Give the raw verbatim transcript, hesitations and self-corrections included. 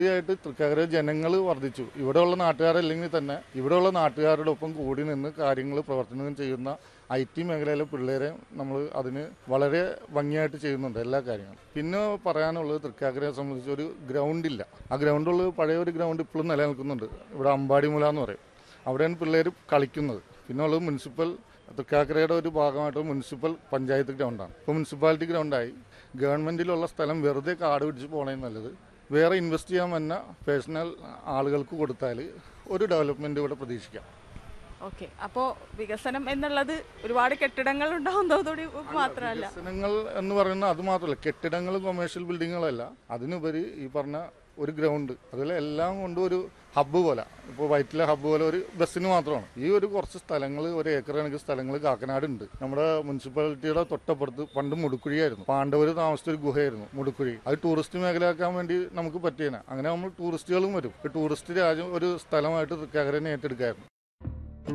ആയിട്ട് തൃക്കാക്കര ജനങ്ങൾ വർദ്ധിച്ചു. ഇവിടെയുള്ള നാട്ടുകാരല്ലെങ്കിൽ തന്നെ ഇവിടെയുള്ള നാട്ടുകാരുടെ ഒപ്പം കൂടി നിന്ന് കാര്യങ്ങൾ പ്രവർത്തനം ചെയ്യുന്ന ഐ ടി മേഖലയിലെ പിള്ളേരെ നമ്മൾ അതിന് വളരെ ഭംഗിയായിട്ട് ചെയ്യുന്നുണ്ട് എല്ലാ കാര്യങ്ങളും. പിന്നെ പറയാനുള്ളത് തൃക്കാക്കരയെ സംബന്ധിച്ച് ഒരു ഗ്രൗണ്ടില്ല. ആ ഗ്രൗണ്ടുള്ള പഴയ ഒരു ഗ്രൗണ്ട് ഇപ്പോഴും നിലനിൽക്കുന്നുണ്ട്. ഇവിടെ അമ്പാടിമുല എന്ന് പറയും. അവിടെയാണ് പിള്ളേർ കളിക്കുന്നത്. പിന്നെ ഉള്ളത് മുനിസിപ്പൽ തൃക്കാക്കരയുടെ ഒരു ഭാഗമായിട്ട് മുനിസിപ്പൽ പഞ്ചായത്ത് ഗ്രൗണ്ടാണ്. ഇപ്പോൾ മുനിസിപ്പാലിറ്റി ഗ്രൗണ്ടായി. ഗവൺമെൻറ്റിലുള്ള സ്ഥലം വെറുതെ കാട് പിടിച്ച് പോകണേ നല്ലത്. വേറെ ഇൻവെസ്റ്റ് ചെയ്യാൻ വന്ന പേഴ്സണൽ ആളുകൾക്ക് കൊടുത്താൽ ഒരു ഡെവലപ്മെൻറ്റ് ഇവിടെ പ്രതീക്ഷിക്കാം. ഓക്കെ, അപ്പോൾ വികസനം എന്നുള്ളത് ഒരുപാട് കെട്ടിടങ്ങൾ ഉണ്ടാവുന്നതോടുകൂടി മാത്രമല്ല. വികസനങ്ങൾ എന്ന് പറയുന്നത് അത് മാത്രമല്ല, കെട്ടിടങ്ങൾ കൊമേഴ്ഷ്യൽ ബിൽഡിങ്ങുകളല്ല, അതിനുപരി ഈ പറഞ്ഞ ഒരു ഗ്രൗണ്ട്, അതുപോലെ എല്ലാം കൊണ്ടും ഒരു ഹബ്ബ് പോലെ. ഇപ്പോൾ വൈറ്റിലെ ഹബ്ബ് പോലെ ഒരു ബസ്സിന് മാത്രമാണ്. ഈ ഒരു കുറച്ച് സ്ഥലങ്ങൾ, ഒരു ഏക്കർ കണക്കിന് സ്ഥലങ്ങൾ കാക്കനാട് ഉണ്ട്. നമ്മുടെ മുനിസിപ്പാലിറ്റിയുടെ തൊട്ടപ്പുറത്ത് പണ്ട് മുടുക്കുഴിയായിരുന്നു. പാണ്ഡവർ താമസിച്ച ഒരു ഗുഹയായിരുന്നു മുടുക്കുഴി. അത് ടൂറിസ്റ്റ് മേഖലയാക്കാൻ വേണ്ടി നമുക്ക് പറ്റിയേനെ. അങ്ങനെ നമ്മൾ ടൂറിസ്റ്റുകളും വരും. ടൂറിസ്റ്റ് രാജ്യം ഒരു സ്ഥലമായിട്ട് തൃക്കാക്കരനെ ഏറ്റെടുക്കായിരുന്നു.